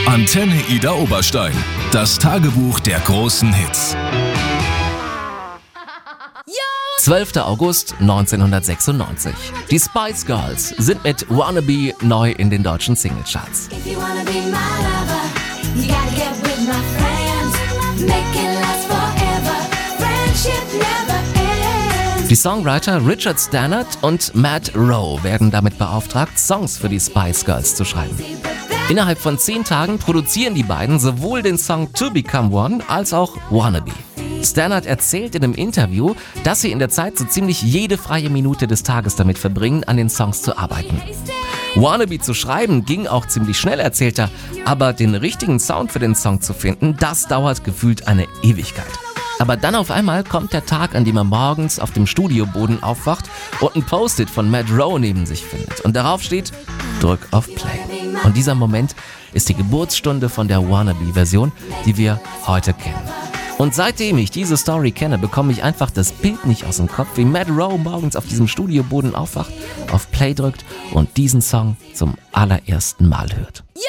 Antenne Ida Oberstein. Das Tagebuch der großen Hits. 12. August 1996. Die Spice Girls sind mit Wannabe neu in den deutschen Singlecharts. Die Songwriter Richard Stannard und Matt Rowe werden damit beauftragt, Songs für die Spice Girls zu schreiben. Innerhalb von 10 Tagen produzieren die beiden sowohl den Song To Become One als auch Wannabe. Stannard erzählt in einem Interview, dass sie in der Zeit so ziemlich jede freie Minute des Tages damit verbringen, an den Songs zu arbeiten. Wannabe zu schreiben ging auch ziemlich schnell, erzählt er, aber den richtigen Sound für den Song zu finden, das dauert gefühlt eine Ewigkeit. Aber dann auf einmal kommt der Tag, an dem er morgens auf dem Studioboden aufwacht und ein Post-it von Matt Rowe neben sich findet. Und darauf steht, drück auf Play. Und dieser Moment ist die Geburtsstunde von der Wannabe-Version, die wir heute kennen. Und seitdem ich diese Story kenne, bekomme ich einfach das Bild nicht aus dem Kopf, wie Matt Rowe morgens auf diesem Studioboden aufwacht, auf Play drückt und diesen Song zum allerersten Mal hört.